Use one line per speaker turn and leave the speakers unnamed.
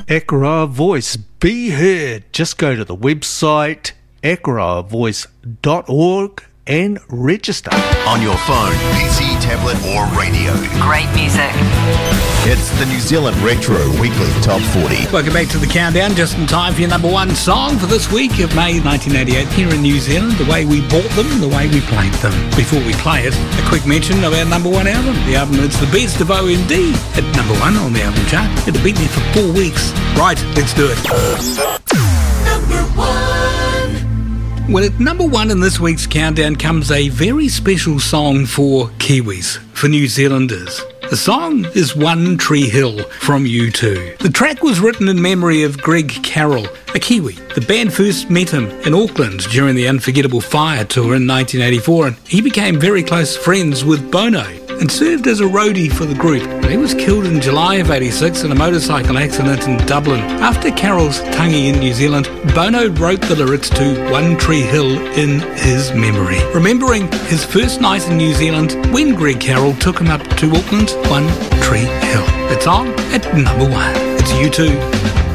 Ekara Voice, be heard. Just go to the website ekaravoice.org and register.
On your phone, PC, tablet or radio.
Great music.
It's the New Zealand Retro Weekly Top 40.
Welcome back to the countdown, just in time for your number one song for this week of May 1988 here in New Zealand, the way we bought them, the way we played them. Before we play it, a quick mention of our number one album. The album is The Best of OMD, at number one on the album chart. It had been there for 4 weeks. Right, let's do it.
Number one.
Well, at number one in this week's countdown comes a very special song for Kiwis, for New Zealanders. The song is One Tree Hill from U2. The track was written in memory of Greg Carroll, a Kiwi. The band first met him in Auckland during the Unforgettable Fire tour in 1984, and he became very close friends with Bono and served as a roadie for the group. He was killed in July of '86 in a motorcycle accident in Dublin. After Carroll's tangi in New Zealand, Bono wrote the lyrics to One Tree Hill in his memory, remembering his first night in New Zealand when Greg Carroll took him up to Auckland's One Tree Hill. It's on at number one. It's U2.